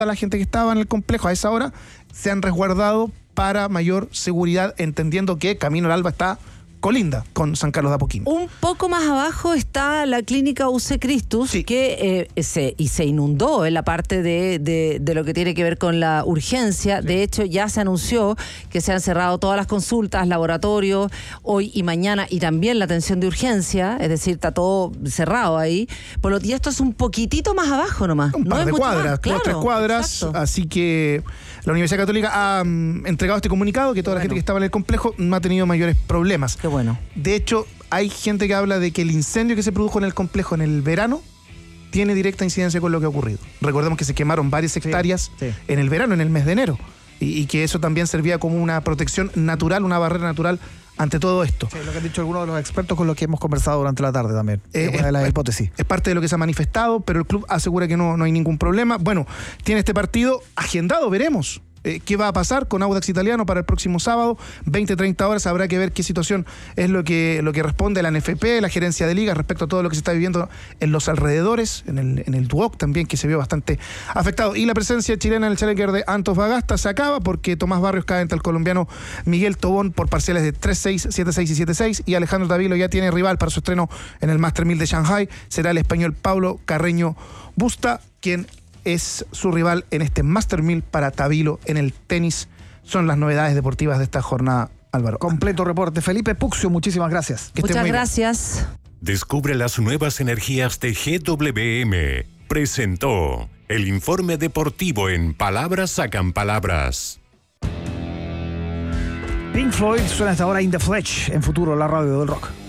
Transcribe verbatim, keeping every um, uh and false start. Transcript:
la gente que estaba en el complejo a esa hora se han resguardado para mayor seguridad, entendiendo que Camino al Alba está colinda con San Carlos de Apoquindo. Un poco más abajo está la clínica U C Christus, sí. que eh, se, y se inundó en la parte de, de, de lo que tiene que ver con la urgencia. Sí. De hecho, ya se anunció que se han cerrado todas las consultas, laboratorios, hoy y mañana, y también la atención de urgencia, es decir, está todo cerrado ahí. Por lo y esto es un poquitito más abajo nomás. Un par no de es cuadras, más, claro, dos, tres cuadras, exacto. Así que la Universidad Católica ha um, entregado este comunicado que toda la bueno. gente que estaba en el complejo no ha tenido mayores problemas. Qué bueno. De hecho, hay gente que habla de que el incendio que se produjo en el complejo en el verano tiene directa incidencia con lo que ha ocurrido. Recordemos que se quemaron varias hectáreas sí, sí. en el verano, en el mes de enero, y, y que eso también servía como una protección natural, una barrera natural ante todo esto. Sí, lo que han dicho algunos de los expertos con los que hemos conversado durante la tarde también. Eh, es una de las es, hipótesis. Es parte de lo que se ha manifestado, pero el club asegura que no, no hay ningún problema. Bueno, tiene este partido agendado, veremos. Eh, ¿Qué va a pasar con Audax Italiano para el próximo sábado? veinte a treinta horas, habrá que ver qué situación es lo que, lo que responde la N F P, la gerencia de liga, respecto a todo lo que se está viviendo en los alrededores, en el, en el Duoc también, que se vio bastante afectado. Y la presencia chilena en el Challenger de Antofagasta se acaba porque Tomás Barrios cae ante el colombiano Miguel Tobón por parciales de tres seis, siete seis y siete seis, y Alejandro Tavilo ya tiene rival para su estreno en el Master mil de Shanghai. Será el español Paulo Carreño Busta, quien es su rival en este Master mil para Tavilo en el tenis. Son las novedades deportivas de esta jornada, Álvaro. Completo reporte. Felipe Puccio, muchísimas gracias. Que Muchas gracias. Descubre las nuevas energías de G W M. Presentó el informe deportivo en Palabras Sacan Palabras. Pink Floyd suena hasta ahora In the Flesh, en Futuro, la radio del rock.